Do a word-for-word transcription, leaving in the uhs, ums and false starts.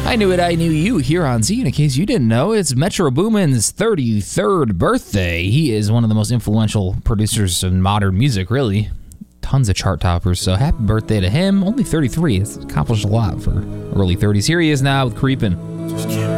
I Knew It, I Knew You here on Z. And in case you didn't know, it's Metro Boomin's thirty-third birthday. He is one of the most influential producers in modern music, really. Tons of chart toppers, so happy birthday to him. Only thirty-three. It's accomplished a lot for early thirties. Here he is now with Creepin'.